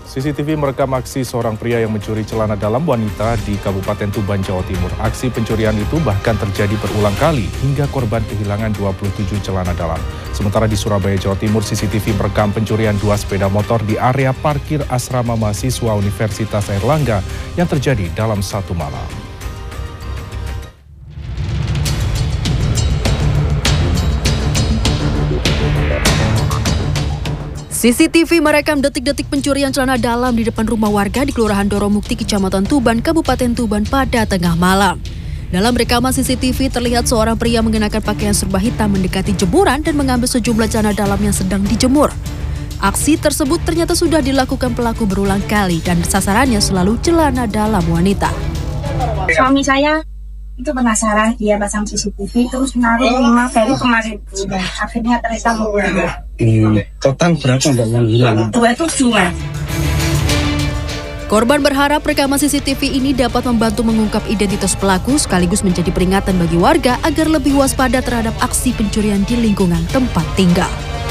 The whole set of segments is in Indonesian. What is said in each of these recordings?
CCTV merekam aksi seorang pria yang mencuri celana dalam wanita di Kabupaten Tuban, Jawa Timur. Aksi pencurian itu bahkan terjadi berulang kali hingga korban kehilangan 27 celana dalam. Sementara di Surabaya, Jawa Timur, CCTV merekam pencurian 2 sepeda motor di area parkir asrama mahasiswa Universitas Airlangga yang terjadi dalam satu malam. CCTV merekam detik-detik pencurian celana dalam di depan rumah warga di Kelurahan Doromukti, Kecamatan Tuban, Kabupaten Tuban pada tengah malam. Dalam rekaman CCTV terlihat seorang pria mengenakan pakaian serba hitam mendekati jemuran dan mengambil sejumlah celana dalam yang sedang dijemur. Aksi tersebut ternyata sudah dilakukan pelaku berulang kali dan sasarannya selalu celana dalam wanita. Suami saya itu penasaran, dia pasang CCTV terus naruh 5 kali kemarin dan akhirnya terekam. Total berapa Mbak yang hilang? 27 Mas. Korban berharap rekaman CCTV ini dapat membantu mengungkap identitas pelaku sekaligus menjadi peringatan bagi warga agar lebih waspada terhadap aksi pencurian di lingkungan tempat tinggal.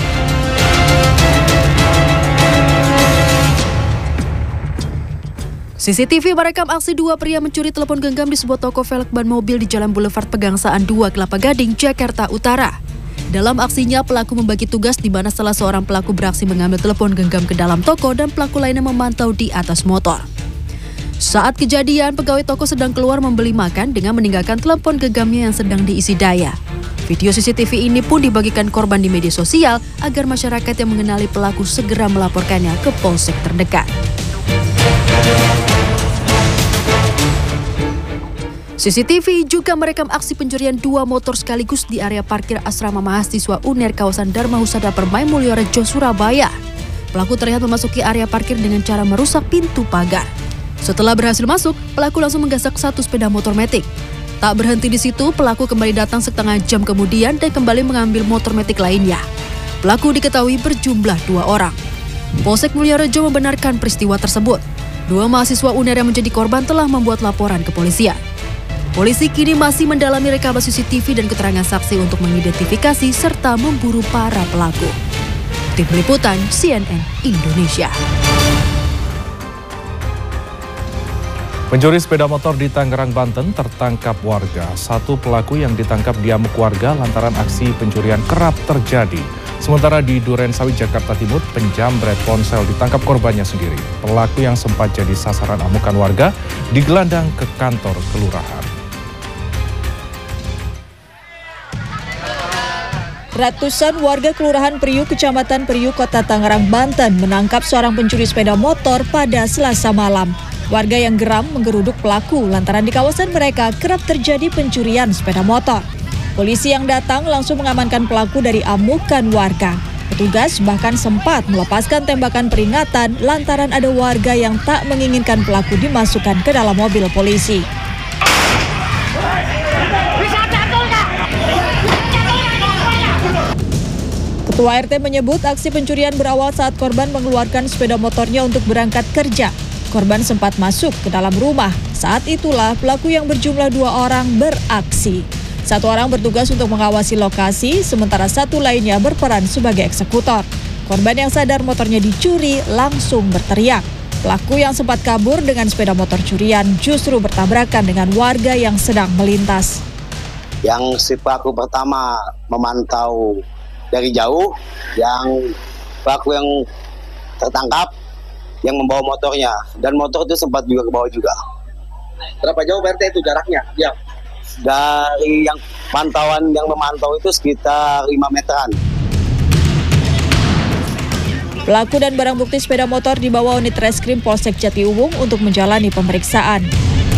CCTV merekam aksi 2 pria mencuri telepon genggam di sebuah toko velg ban mobil di Jalan Boulevard Pegangsaan 2, Kelapa Gading, Jakarta Utara. Dalam aksinya, pelaku membagi tugas di mana salah seorang pelaku beraksi mengambil telepon genggam ke dalam toko dan pelaku lainnya memantau di atas motor. Saat kejadian, pegawai toko sedang keluar membeli makan dengan meninggalkan telepon genggamnya yang sedang diisi daya. Video CCTV ini pun dibagikan korban di media sosial agar masyarakat yang mengenali pelaku segera melaporkannya ke polsek terdekat. CCTV juga merekam aksi pencurian 2 motor sekaligus di area parkir asrama mahasiswa UNER kawasan Dharma Husada Permai, Mulyorejo, Surabaya. Pelaku terlihat memasuki area parkir dengan cara merusak pintu pagar. Setelah berhasil masuk, pelaku langsung menggasak 1 sepeda motor matic. Tak berhenti di situ, pelaku kembali datang setengah jam kemudian dan kembali mengambil motor matic lainnya. Pelaku diketahui berjumlah 2 orang. Polsek Mulyorejo membenarkan peristiwa tersebut. 2 mahasiswa UNER yang menjadi korban telah membuat laporan ke polisian. Polisi kini masih mendalami rekaman CCTV dan keterangan saksi untuk mengidentifikasi serta memburu para pelaku. Tim Liputan CNN Indonesia. Pencuri sepeda motor di Tangerang, Banten tertangkap warga. 1 pelaku yang ditangkap diamuk warga lantaran aksi pencurian kerap terjadi. Sementara di Duren Sawit, Jakarta Timur, penjamret ponsel ditangkap korbannya sendiri. Pelaku yang sempat jadi sasaran amukan warga digelandang ke kantor kelurahan. Ratusan warga Kelurahan Priuk, Kecamatan Priuk, Kota Tangerang, Banten menangkap seorang pencuri sepeda motor pada Selasa malam. Warga yang geram menggeruduk pelaku lantaran di kawasan mereka kerap terjadi pencurian sepeda motor. Polisi yang datang langsung mengamankan pelaku dari amukan warga. Petugas bahkan sempat melepaskan tembakan peringatan lantaran ada warga yang tak menginginkan pelaku dimasukkan ke dalam mobil polisi. Ketua RT menyebut aksi pencurian berawal saat korban mengeluarkan sepeda motornya untuk berangkat kerja. Korban sempat masuk ke dalam rumah. Saat itulah pelaku yang berjumlah 2 orang beraksi. 1 orang bertugas untuk mengawasi lokasi, sementara 1 lainnya berperan sebagai eksekutor. Korban yang sadar motornya dicuri langsung berteriak. Pelaku yang sempat kabur dengan sepeda motor curian justru bertabrakan dengan warga yang sedang melintas. Yang si pelaku pertama memantau dari jauh, yang pelaku yang tertangkap yang membawa motornya, dan motor itu sempat juga ke bawah juga. Berapa jauh BRT itu jaraknya? Ya. Dari yang pantauan yang memantau itu sekitar 5 meteran. Pelaku dan barang bukti sepeda motor dibawa unit reskrim Polsek Jatiuwung untuk menjalani pemeriksaan.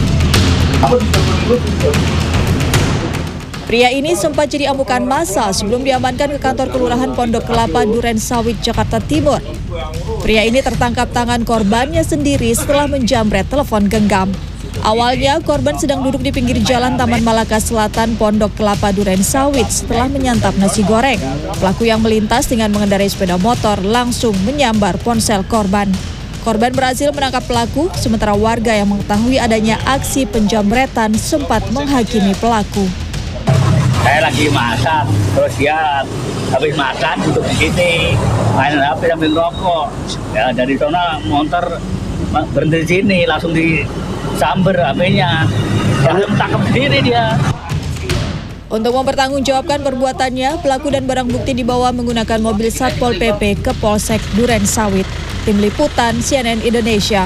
Pria ini sempat jadi amukan massa sebelum diamankan ke kantor Kelurahan Pondok Kelapa, Duren Sawit, Jakarta Timur. Pria ini tertangkap tangan korbannya sendiri setelah menjamret telepon genggam. Awalnya korban sedang duduk di pinggir jalan Taman Malaka Selatan, Pondok Kelapa, Duren Sawit setelah menyantap nasi goreng. Pelaku yang melintas dengan mengendarai sepeda motor langsung menyambar ponsel korban. Korban berhasil menangkap pelaku, sementara warga yang mengetahui adanya aksi penjamretan sempat menghakimi pelaku. Saya lagi masak, terus dia habis makan duduk di sini, main HP sambil rokok. Ya dari sana motor berhenti di sini, langsung disamber HP-nya. Langsung tangkap sendiri dia. Untuk mempertanggungjawabkan perbuatannya, pelaku dan barang bukti dibawa menggunakan mobil Satpol PP ke Polsek Duren Sawit. Tim Liputan CNN Indonesia.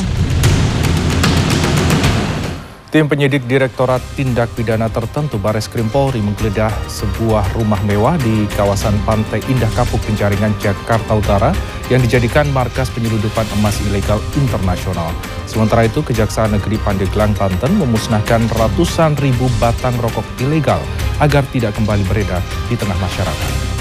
Tim penyidik Direktorat Tindak Pidana Tertentu Bareskrim Polri menggeledah sebuah rumah mewah di kawasan Pantai Indah Kapuk Penjaringan, Jakarta Utara yang dijadikan markas penyelundupan emas ilegal internasional. Sementara itu, Kejaksaan Negeri Pandeglang, Banten memusnahkan ratusan ribu batang rokok ilegal agar tidak kembali beredar di tengah masyarakat.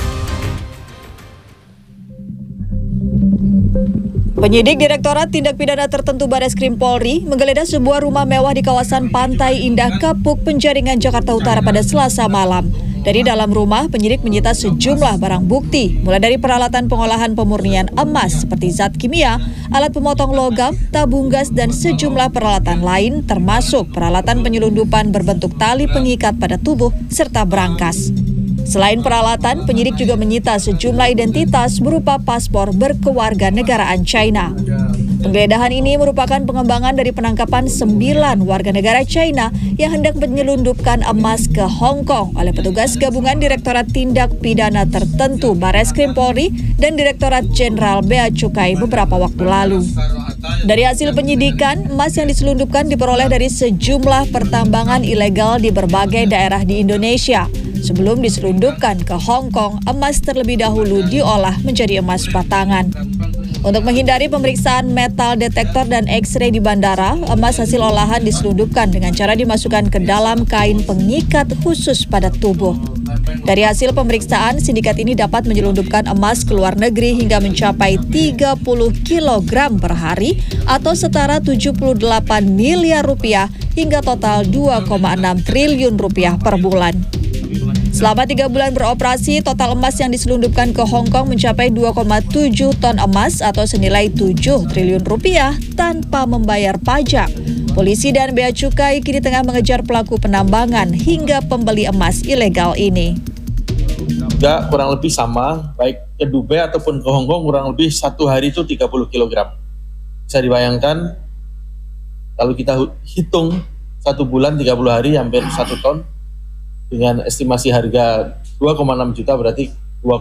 Penyidik Direktorat Tindak Pidana Tertentu Bareskrim Polri menggeledah sebuah rumah mewah di kawasan Pantai Indah Kapuk Penjaringan, Jakarta Utara pada Selasa malam. Dari dalam rumah, penyidik menyita sejumlah barang bukti, mulai dari peralatan pengolahan pemurnian emas seperti zat kimia, alat pemotong logam, tabung gas, dan sejumlah peralatan lain termasuk peralatan penyelundupan berbentuk tali pengikat pada tubuh serta brankas. Selain peralatan, penyidik juga menyita sejumlah identitas berupa paspor berkewarganegaraan China. Penggeledahan ini merupakan pengembangan dari penangkapan 9 warga negara China yang hendak menyelundupkan emas ke Hong Kong oleh petugas gabungan Direktorat Tindak Pidana Tertentu Bareskrim Polri dan Direktorat Jenderal Bea Cukai beberapa waktu lalu. Dari hasil penyidikan, emas yang diselundupkan diperoleh dari sejumlah pertambangan ilegal di berbagai daerah di Indonesia. Sebelum diselundupkan ke Hong Kong, emas terlebih dahulu diolah menjadi emas batangan. Untuk menghindari pemeriksaan metal detektor dan X-ray di bandara, emas hasil olahan diselundupkan dengan cara dimasukkan ke dalam kain pengikat khusus pada tubuh. Dari hasil pemeriksaan, sindikat ini dapat menyelundupkan emas ke luar negeri hingga mencapai 30 kg per hari atau setara 78 miliar rupiah hingga total 2,6 triliun rupiah per bulan. Selama 3 bulan beroperasi, total emas yang diselundupkan ke Hong Kong mencapai 2,7 ton emas atau senilai 7 triliun rupiah tanpa membayar pajak. Polisi dan Bea Cukai kini tengah mengejar pelaku penambangan hingga pembeli emas ilegal ini. Juga kurang lebih sama, baik ke Dubai ataupun ke Hong Kong kurang lebih 1 hari itu 30 kg. Bisa dibayangkan kalau kita hitung 1 bulan 30 hari hampir 1 ton. Dengan estimasi harga 2,6 juta berarti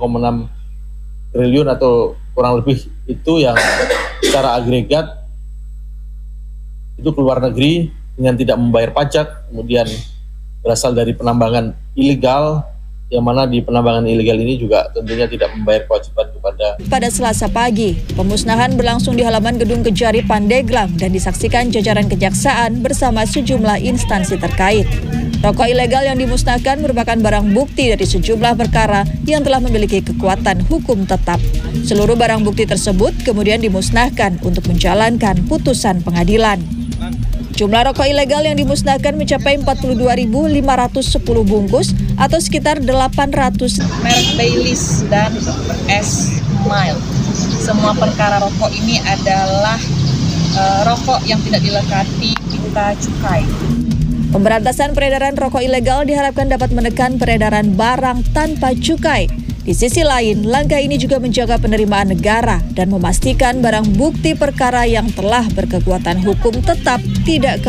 2,6 triliun atau kurang lebih itu yang secara agregat itu keluar negeri dengan tidak membayar pajak, kemudian berasal dari penambangan ilegal, yang mana di penambangan ilegal ini juga tentunya tidak membayar kewajiban kepada. Pada Selasa pagi, pemusnahan berlangsung di halaman Gedung Kejari Pandeglang dan disaksikan jajaran kejaksaan bersama sejumlah instansi terkait. Rokok ilegal yang dimusnahkan merupakan barang bukti dari sejumlah perkara yang telah memiliki kekuatan hukum tetap. Seluruh barang bukti tersebut kemudian dimusnahkan untuk menjalankan putusan pengadilan. Jumlah rokok ilegal yang dimusnahkan mencapai 42.510 bungkus atau sekitar 800 merek Baileys dan S Mild. Semua perkara rokok ini adalah rokok yang tidak dilengkapi pita cukai. Pemberantasan peredaran rokok ilegal diharapkan dapat menekan peredaran barang tanpa cukai. Di sisi lain, langkah ini juga menjaga penerimaan negara dan memastikan barang bukti perkara yang telah berkekuatan hukum tetap tidak